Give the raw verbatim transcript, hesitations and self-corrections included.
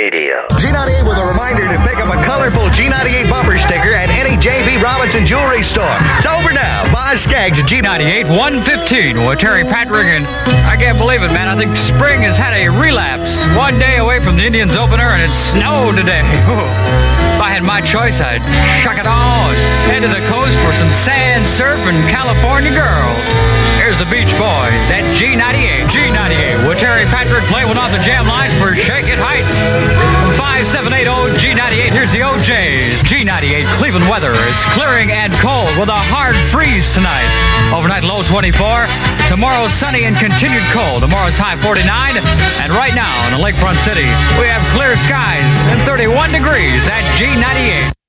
Radio. G ninety-eight with a reminder to pick up a colorful G ninety-eight bumper sticker at any J B Robinson jewelry store. It's over now. Buy Skaggs at G ninety-eight, one fifteen with Terry Patrick. And I can't believe it, man. I think spring has had a relapse. One day away from the Indians opener, and it snowed today. If I had my choice, I'd shuck it all and head to the coast for some sand surf and California girls. Here's the Beach Boys at G ninety-eight. G ninety-eight with Terry Patrick playing off the jam lines for Shake It Heights. five seven eight zero G ninety-eight, here's the O Js. G ninety-eight Cleveland weather is clearing and cold with a hard freeze tonight. Overnight low twenty-four. Tomorrow sunny and continued cold. Tomorrow's high forty-nine. And right now in the Lakefront City, we have clear skies and thirty-one degrees at G ninety-eight.